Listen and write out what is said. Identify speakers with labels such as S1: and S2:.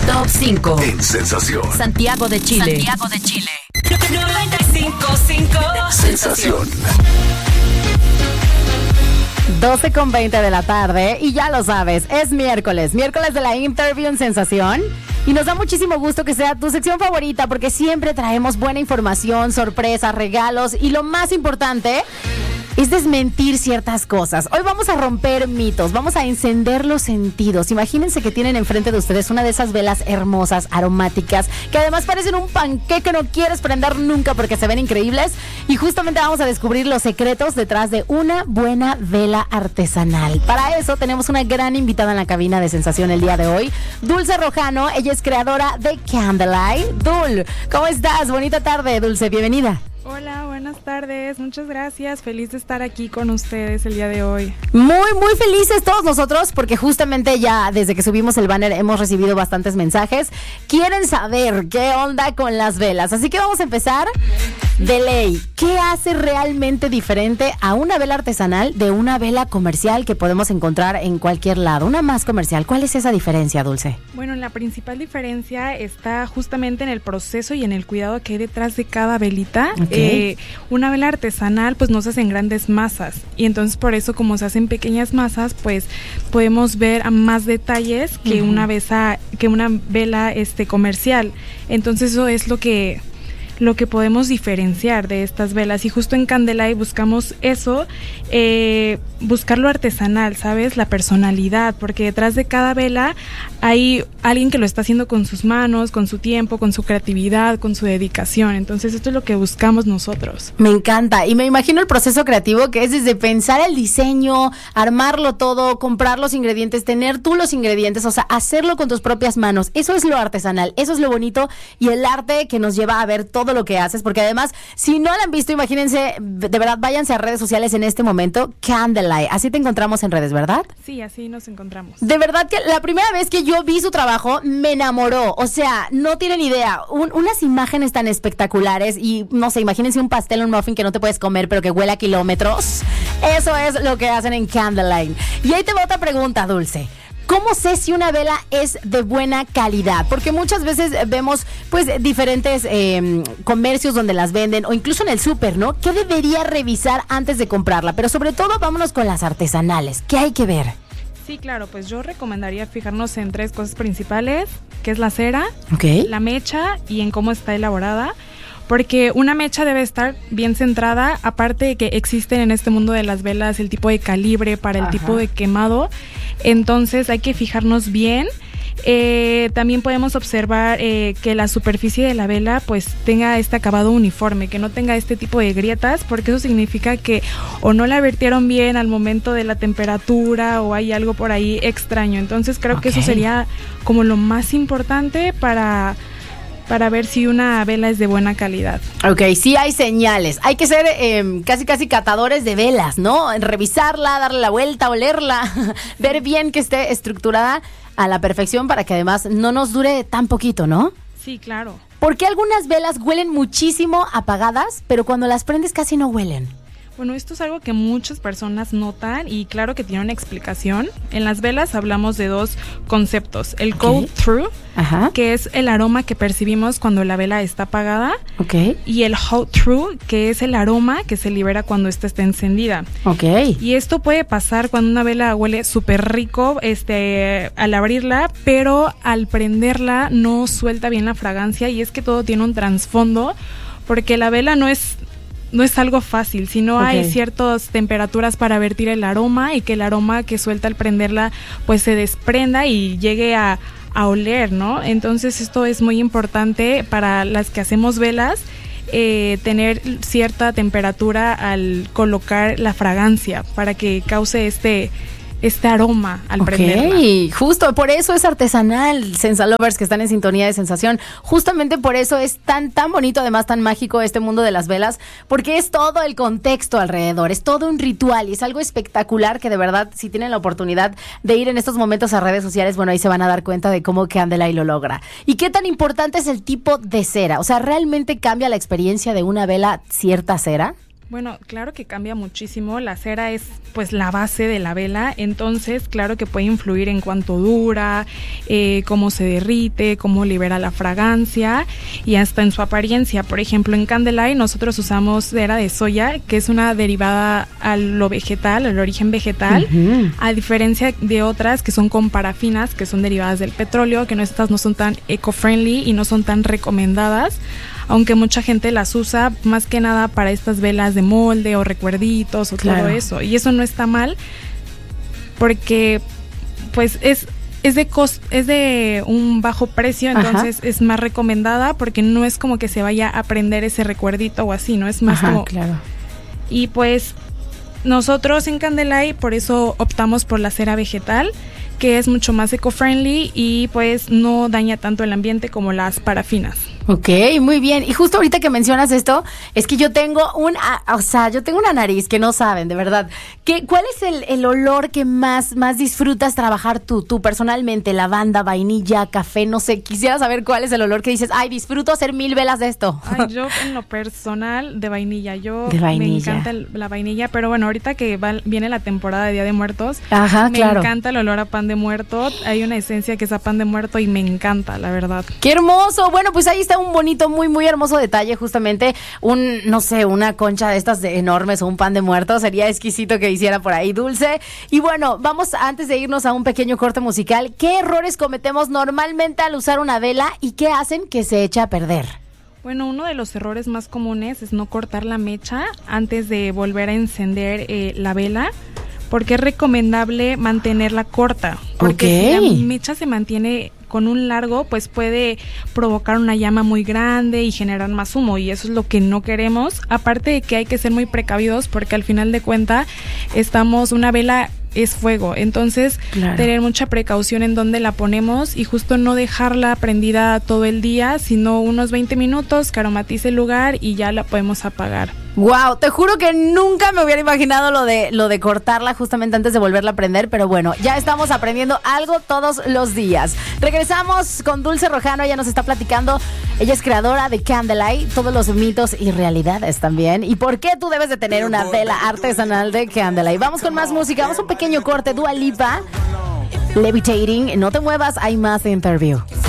S1: Top 5
S2: en Sensación.
S1: Santiago de Chile.
S3: 95.5
S2: Sensación.
S4: 12:20 de la tarde y ya lo sabes, es miércoles de la Interview en Sensación y nos da muchísimo gusto que sea tu sección favorita porque siempre traemos buena información, sorpresas, regalos y lo más importante es desmentir ciertas cosas. Hoy vamos a romper mitos, vamos a encender los sentidos. Imagínense que tienen enfrente de ustedes una de esas velas hermosas, aromáticas, que además parecen un panqueque que no quieres prender nunca porque se ven increíbles. Y justamente vamos a descubrir los secretos detrás de una buena vela artesanal. Para eso tenemos una gran invitada en la cabina de Sensación el día de hoy, Dulce Rojano. Ella es creadora de Candlelight. Dul, ¿cómo estás? Bonita tarde, Dulce, bienvenida.
S5: Hola, buenas tardes, muchas gracias, feliz de estar aquí con ustedes el día de hoy.
S4: Muy felices todos nosotros porque justamente ya desde que subimos el banner hemos recibido bastantes mensajes. Quieren saber qué onda con las velas, así que vamos a empezar de ley. ¿Qué hace realmente diferente a una vela artesanal de una vela comercial que podemos encontrar en cualquier lado? Una más comercial, ¿cuál es esa diferencia, Dulce?
S5: Bueno, la principal diferencia está justamente en el proceso y en el cuidado que hay detrás de cada velita.
S4: Okay.
S5: Una vela artesanal pues no se hace en grandes masas y entonces por eso como se hacen pequeñas masas pues podemos ver a más detalles que una vela comercial. Entonces eso es lo que podemos diferenciar de estas velas y justo en Candlelight buscamos eso, buscar lo artesanal, ¿sabes? La personalidad, porque detrás de cada vela hay alguien que lo está haciendo con sus manos, con su tiempo, con su creatividad, con su dedicación. Entonces esto es lo que buscamos nosotros.
S4: Me encanta y me imagino el proceso creativo que es desde pensar el diseño, armarlo todo, comprar los ingredientes, tener tú los ingredientes, o sea, hacerlo con tus propias manos. Eso es lo artesanal, eso es lo bonito y el arte que nos lleva a ver todo lo que haces, porque además, si no la han visto, imagínense, de verdad, váyanse a redes sociales en este momento, Candlelight, así te encontramos en redes, ¿verdad?
S5: Sí, así nos encontramos.
S4: De verdad que la primera vez que yo vi su trabajo, me enamoró, o sea, no tienen idea, unas imágenes tan espectaculares y, no sé, imagínense un pastel, un muffin que no te puedes comer, pero que huele a kilómetros, eso es lo que hacen en Candlelight. Y ahí te va otra pregunta, Dulce. ¿Cómo sé si una vela es de buena calidad? Porque muchas veces vemos pues diferentes comercios donde las venden o incluso en el súper, ¿no? ¿Qué debería revisar antes de comprarla? Pero sobre todo vámonos con las artesanales. ¿Qué hay que ver?
S5: Sí, claro, pues yo recomendaría fijarnos en 3 cosas principales, que es la cera,
S4: Okay.
S5: la mecha y en cómo está elaborada. Porque una mecha debe estar bien centrada, aparte de que existen en este mundo de las velas el tipo de calibre para el tipo de quemado, entonces hay que fijarnos bien. También podemos observar que la superficie de la vela pues tenga este acabado uniforme, que no tenga este tipo de grietas, porque eso significa que o no la vertieron bien al momento de la temperatura o hay algo por ahí extraño. Entonces creo que eso sería como lo más importante para ver si una vela es de buena calidad.
S4: Ok, sí hay señales. Hay que ser casi catadores de velas, ¿no? Revisarla, darle la vuelta, olerla, ver bien que esté estructurada a la perfección para que además no nos dure tan poquito, ¿no?
S5: Sí, claro.
S4: ¿Por qué algunas velas huelen muchísimo apagadas, pero cuando las prendes casi no huelen?
S5: Bueno, esto es algo que muchas personas notan y claro que tiene una explicación. En las velas hablamos de 2 conceptos. El cold through, que es el aroma que percibimos cuando la vela está apagada. Y el hot through, que es el aroma que se libera cuando esta está encendida. Y esto puede pasar cuando una vela huele súper rico al abrirla, pero al prenderla no suelta bien la fragancia. Y es que todo tiene un trasfondo, porque la vela no es algo fácil, sino hay ciertas temperaturas para vertir el aroma y que el aroma que suelta al prenderla pues se desprenda y llegue a oler, ¿no? Entonces esto es muy importante para las que hacemos velas, tener cierta temperatura al colocar la fragancia para que cause este aroma al prenderla.
S4: Justo por eso es artesanal, Sensalovers que están en sintonía de Sensación. Justamente por eso es tan bonito, además tan mágico este mundo de las velas, porque es todo el contexto alrededor, es todo un ritual y es algo espectacular que de verdad, si tienen la oportunidad de ir en estos momentos a redes sociales, bueno, ahí se van a dar cuenta de cómo Candlelight lo logra. ¿Y qué tan importante es el tipo de cera? O sea, ¿realmente cambia la experiencia de una vela cierta cera?
S5: Bueno, claro que cambia muchísimo. La cera es pues la base de la vela, entonces claro que puede influir en cuánto dura, cómo se derrite, cómo libera la fragancia y hasta en su apariencia. Por ejemplo, en Candlelight nosotros usamos cera de soya, que es una derivada a lo vegetal, al origen vegetal, a diferencia de otras que son con parafinas, que son derivadas del petróleo, que estas no son tan eco-friendly y no son tan recomendadas, aunque mucha gente las usa más que nada para estas velas de molde o recuerditos o todo eso. Y eso no está mal porque pues es de un bajo precio, entonces es más recomendada porque no es como que se vaya a prender ese recuerdito o así, ¿no? Es más como...
S4: Claro.
S5: Y pues nosotros en Candlelight por eso optamos por la cera vegetal, que es mucho más eco-friendly y pues no daña tanto el ambiente como las parafinas.
S4: Ok, muy bien. Y justo ahorita que mencionas esto, es que yo tengo una nariz que no saben, de verdad. ¿Cuál es el olor que más disfrutas trabajar tú personalmente? Lavanda, vainilla, café, no sé. Quisiera saber cuál es el olor que dices, ay, disfruto hacer 1000 velas de esto.
S5: Ay, yo en lo personal, de vainilla. Me encanta la vainilla, pero bueno, ahorita que viene la temporada de Día de Muertos, me encanta el olor a pan de muerto. Hay una esencia que es a pan de muerto y me encanta, la verdad.
S4: ¡Qué hermoso! Bueno, pues ahí está un bonito, muy, muy hermoso detalle, justamente una concha de estas enormes o un pan de muerto, sería exquisito que hiciera por ahí Dulce. Y bueno, vamos antes de irnos a un pequeño corte musical, ¿qué errores cometemos normalmente al usar una vela y qué hacen que se eche a perder?
S5: Bueno, uno de los errores más comunes es no cortar la mecha antes de volver a encender la vela, porque es recomendable mantenerla corta, porque si la mecha se mantiene con un largo, pues puede provocar una llama muy grande y generar más humo, y eso es lo que no queremos. Aparte de que hay que ser muy precavidos, porque al final de cuentas una vela es fuego, entonces tener mucha precaución en dónde la ponemos y justo no dejarla prendida todo el día, sino unos 20 minutos que aromatice el lugar y ya la podemos apagar.
S4: Wow, te juro que nunca me hubiera imaginado lo de cortarla justamente antes de volverla a prender, pero bueno, ya estamos aprendiendo algo todos los días. Regresamos con Dulce Rojano, ella nos está platicando, ella es creadora de Candlelight, todos los mitos y realidades también, y por qué tú debes de tener una vela artesanal de Candlelight. Vamos con más música, vamos a un pequeño corte. Dua Lipa, Levitating, no te muevas, hay más de Interview.